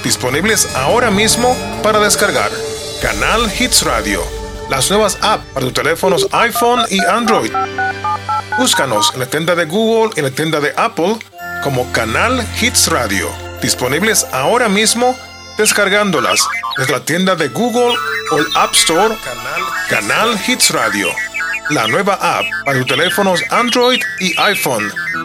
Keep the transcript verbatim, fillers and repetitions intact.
disponibles ahora mismo para descargar. Canal Hits Radio, las nuevas apps para tus teléfonos iPhone y Android. Búscanos en la tienda de Google y en la tienda de Apple como Canal Hits Radio, disponibles ahora mismo descargándolas desde la tienda de Google o el App Store. Canal, Canal Hits Radio, la nueva app para tus teléfonos Android y iPhone.